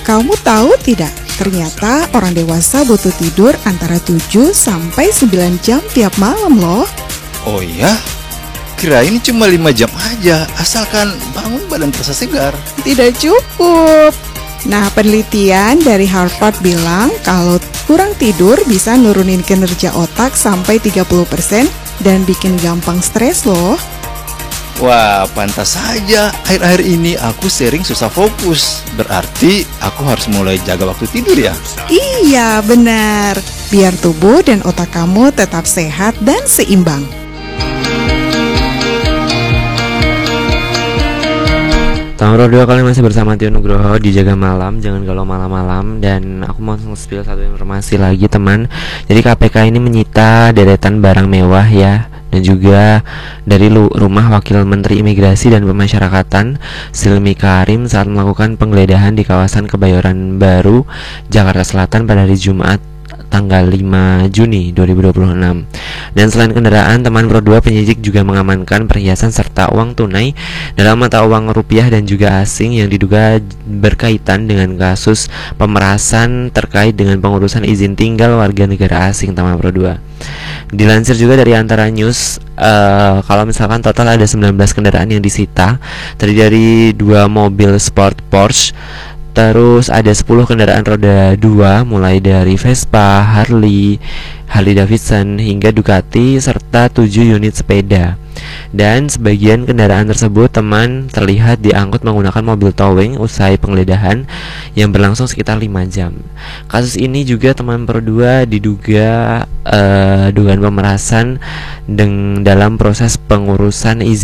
Kamu tahu tidak? Ternyata orang dewasa butuh tidur antara 7 sampai 9 jam tiap malam loh. Oh iya? Kirain cuma 5 jam aja, asalkan bangun badan terasa segar. Tidak cukup. Nah, penelitian dari Harvard bilang kalau kurang tidur bisa nurunin kinerja otak sampai 30% dan bikin gampang stres loh. Wah, pantas saja akhir-akhir ini aku sering susah fokus. Berarti aku harus mulai jaga waktu tidur ya? Iya, benar. Biar tubuh dan otak kamu tetap sehat dan seimbang. Tahun 2 kali masih bersama Tio Nugroho di Jaga Malam, jangan galau malam-malam. Dan aku mau nge-spill satu informasi lagi teman. Jadi KPK ini menyita deretan barang mewah ya, dan juga dari rumah Wakil Menteri Imigrasi dan Pemasyarakatan Silmi Karim saat melakukan penggeledahan di kawasan Kebayoran Baru, Jakarta Selatan pada hari Jumat tanggal 5 Juni 2026. Dan selain kendaraan, teman Pro 2 penyidik juga mengamankan perhiasan serta uang tunai dalam mata uang rupiah dan juga asing yang diduga berkaitan dengan kasus pemerasan terkait dengan pengurusan izin tinggal warga negara asing, teman Pro 2. Dilansir juga dari Antara News, kalau misalkan total ada 19 kendaraan yang disita, terdiri dari 2 mobil sport Porsche. Terus ada 10 kendaraan roda 2 mulai dari Vespa, Harley Davidson hingga Ducati serta 7 unit sepeda. Dan sebagian kendaraan tersebut teman terlihat diangkut menggunakan mobil towing usai penggeledahan yang berlangsung sekitar 5 jam. Kasus ini juga teman Pro 2 diduga dugaan pemerasan dalam proses pengurusan izin